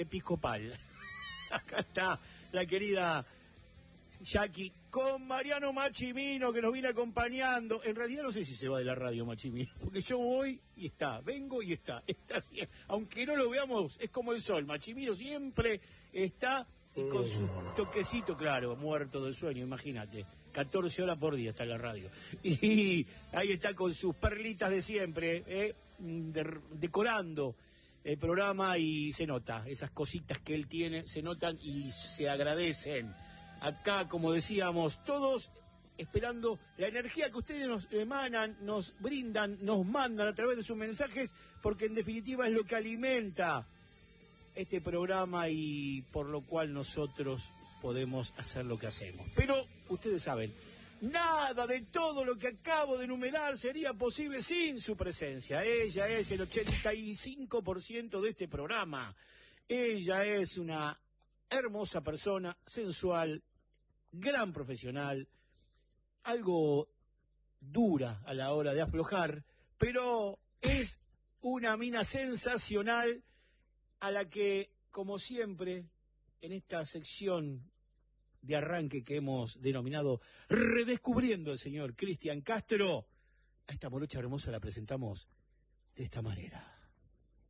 episcopal. Acá está la querida Jackie con Mariano Machimino, que nos viene acompañando. En realidad no sé si se va de la radio Machimino, porque yo voy y está, vengo y está siempre. Aunque no lo veamos, es como el sol. Machimino siempre está y con su toquecito, claro, muerto del sueño, imagínate. 14 horas por día está en la radio. Y ahí está con sus perlitas de siempre, decorando el programa, y se nota, esas cositas que él tiene, se notan y se agradecen. Acá, como decíamos, todos esperando la energía que ustedes nos emanan, nos brindan, nos mandan a través de sus mensajes, porque en definitiva es lo que alimenta este programa y por lo cual nosotros podemos hacer lo que hacemos. Pero ustedes saben, nada de todo lo que acabo de enumerar sería posible sin su presencia. Ella es el 85% de este programa. Ella es una hermosa persona, sensual, gran profesional, algo dura a la hora de aflojar, pero es una mina sensacional a la que, como siempre, en esta sección de arranque que hemos denominado Redescubriendo al señor Cristian Castro, a esta morocha hermosa la presentamos de esta manera.